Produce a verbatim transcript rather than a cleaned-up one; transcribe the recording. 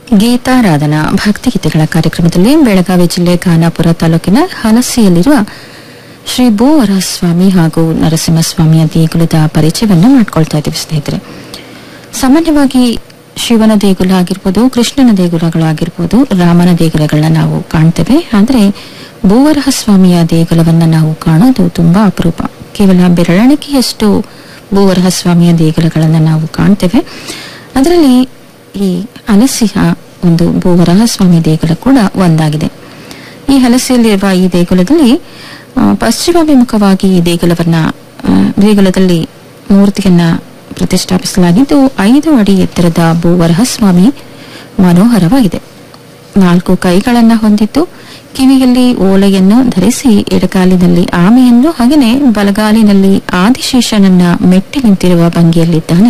ಗೀತಾರಾಧನಾ ಭಕ್ತಿಗೀತೆಗಳ ಕಾರ್ಯಕ್ರಮದಲ್ಲಿ ಬೆಳಗಾವಿ ಜಿಲ್ಲೆ ಖಾನಾಪುರ ತಾಲೂಕಿನ ಹಲಸಿಯಲ್ಲಿರುವ ಶ್ರೀ ಭೂವರಸ್ವಾಮಿ ಹಾಗೂ ನರಸಿಂಹಸ್ವಾಮಿಯ ದೇಗುಲದ ಪರಿಚಯವನ್ನು ಮಾಡಿಕೊಳ್ತಾ ಇದ್ದೀವಿ ಸ್ನೇಹಿತರೆ. ಸಾಮಾನ್ಯವಾಗಿ ಶಿವನ ದೇಗುಲ ಆಗಿರ್ಬೋದು, ಕೃಷ್ಣನ ದೇಗುಲಗಳಾಗಿರ್ಬೋದು, ರಾಮನ ದೇಗುಲಗಳನ್ನ ನಾವು ಕಾಣ್ತೇವೆ. ಆದರೆ ಭೂವರಹಸ್ವಾಮಿಯ ದೇಗುಲವನ್ನ ನಾವು ಕಾಣೋದು ತುಂಬಾ ಅಪರೂಪ. ಕೇವಲ ಬೆರಳಿಕೆಯಷ್ಟು ಭೂವರಹಸ್ವಾಮಿಯ ದೇಗುಲಗಳನ್ನ ನಾವು ಕಾಣ್ತೇವೆ. ಅದರಲ್ಲಿ ಈ ಹಲಸಿಯ ಒಂದು ಭೂವರಹಸ್ವಾಮಿ ದೇಗುಲ ಕೂಡ ಒಂದಾಗಿದೆ. ಈ ಹಲಸಿಯಲ್ಲಿರುವ ಈ ದೇಗುಲದಲ್ಲಿ ಪಶ್ಚಿಮಾಭಿಮುಖವಾಗಿ ಈ ದೇಗುಲವನ್ನ ದೇಗುಲದಲ್ಲಿ ಮೂರ್ತಿಯನ್ನ ಪ್ರತಿಷ್ಠಾಪಿಸಲಾಗಿದ್ದು ಐದು ಅಡಿ ಎತ್ತರದ ಭೂವರಹಸ್ವಾಮಿ ಮನೋಹರವಾಗಿದೆ. ನಾಲ್ಕು ಕೈಗಳನ್ನ ಹೊಂದಿದ್ದು ಕಿವಿಯಲ್ಲಿ ಓಲೆಯನ್ನು ಧರಿಸಿ ಎಡಗಾಲಿನಲ್ಲಿ ಆಮೆಯನ್ನು ಹಾಗೆಯೇ ಬಲಗಾಲಿನಲ್ಲಿ ಆದಿಶೇಷನನ್ನ ಮೆಟ್ಟಿ ನಿಂತಿರುವ ಭಂಗಿಯಲ್ಲಿದ್ದಾನೆ